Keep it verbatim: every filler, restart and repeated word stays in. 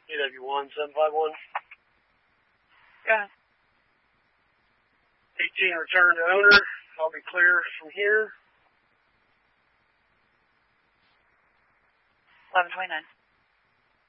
E W one seven five one. Yeah. eighteen return to owner. I'll be clear from here. eleven twenty-nine.